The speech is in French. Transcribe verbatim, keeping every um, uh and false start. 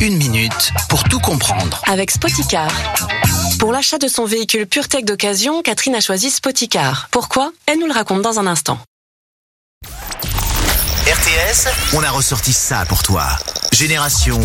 Une minute pour tout comprendre. Avec Spoticar. Pour l'achat de son véhicule PureTech d'occasion, Catherine a choisi Spoticar. Pourquoi ? Elle nous le raconte dans un instant. R T S, on a ressorti ça pour toi. Génération